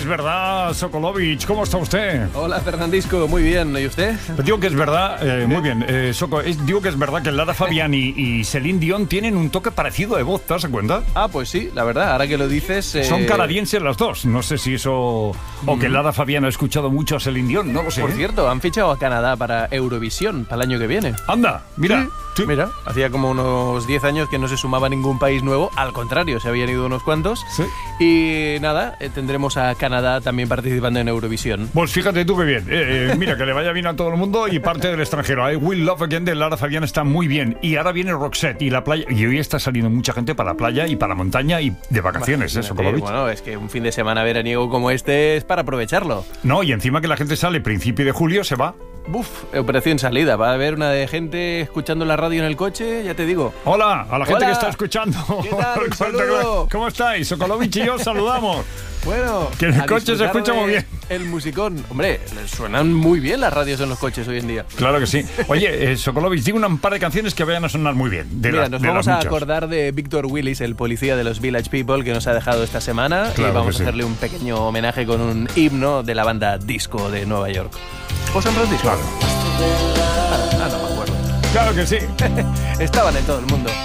es verdad, Sokolovich. ¿Cómo está usted? Hola, Fernandisco. Muy bien. ¿Y usted? Digo que es verdad, muy bien, digo que es verdad que Lara Fabián y Celine Dion tienen un toque parecido de voz, ¿te das cuenta? Ah, pues sí, la verdad, ahora que lo dices... Son canadienses las dos, no sé si eso... O que Lara Fabián ha escuchado mucho a Celine Dion, no lo sé. Por cierto, han fichado a Canadá para Eurovisión para el año que viene. Anda, mira. Sí. Mira, hacía como unos 10 años que no se sumaba ningún país nuevo, al contrario, se habían ido unos cuantos. Sí. Y nada, tendremos a Canadá también participando en Eurovisión. Pues fíjate tú que bien. Mira, que le vaya bien a todo el mundo y parte del extranjero. I Will Love Again de Lara Fabián está muy bien. Y ahora viene Roxette y la playa. Y hoy está saliendo mucha gente para la playa y para la montaña y de vacaciones, eso, Sokolovich. Bueno, es que un fin de semana veraniego como este es para aprovecharlo. No, y encima que la gente sale principio de julio, se va. Buf, operación salida. Va a haber una de gente escuchando la radio en el coche, ya te digo. Hola, a la gente Hola. que está escuchando. ¿Qué tal? Un saludo. ¿Cómo estáis? Sokolovich y yo saludamos. Bueno, que en el coche se escucha muy bien. El musicón. Hombre, suenan muy bien las radios en los coches hoy en día. Claro que sí. Oye, Sokolovich, digo un par de canciones que vayan a sonar muy bien. Nos vamos a acordar de Victor Willis, el policía de los Village People, que nos ha dejado esta semana. Claro, y vamos a hacerle un pequeño homenaje con un himno de la banda Disco de Nueva York. ¿O San Francisco? Claro. No me acuerdo. Claro que sí. Estaban en todo el mundo.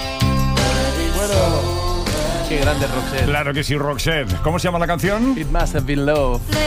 Bueno, qué grande Roxette. Claro que sí, Roxette. ¿Cómo se llama la canción? It Must Have Been Love.